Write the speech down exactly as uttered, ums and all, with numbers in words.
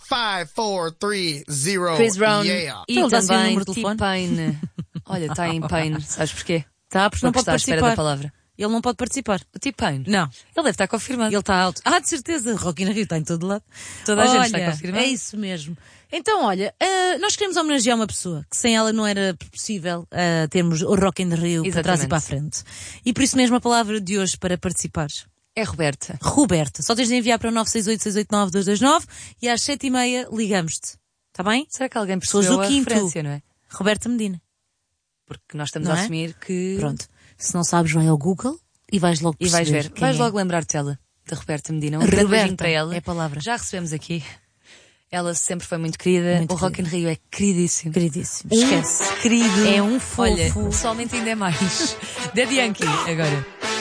five, four, three, zero. Chris Brown Yeah. e Ele dá-se o também número de telefone? T-Pain. Olha, está em pain. Sabes porquê? Tá, porque não Porque pode está à espera participar. da palavra. Ele não pode participar. O T-Pain? Não. Ele deve estar confirmado. Ele está alto. Ah, de certeza. Rock in Rio está em todo lado. Toda a gente Olha, está confirmada. É isso mesmo. Então, olha, uh, nós queremos homenagear uma pessoa que sem ela não era possível uh, termos o Rock in Rio para trás e Exatamente. para a frente. E por isso mesmo a palavra de hoje para participares. É Roberta. Roberta. Só tens de enviar para o nove seis oito, seis oito nove, dois dois nove e às sete e meia ligamos-te. Está bem? Será que alguém Pessoas percebeu do a quinto. referência, não é? Roberta Medina. Porque nós estamos Não a é? assumir que... Pronto. Se não sabes, vai ao Google e vais logo E vais perceber ver. quem Vais é. logo lembrar-te dela, da Roberta Medina. Um Roberta, grande beijinho para ela. é a palavra. Já recebemos aqui. Ela sempre foi muito querida. Muito o Rock in Rio é queridíssimo. Queridíssimo. Um Esquece. Querido. É um fofo. Olha, pessoalmente ainda é mais. Daddy Yankee, agora.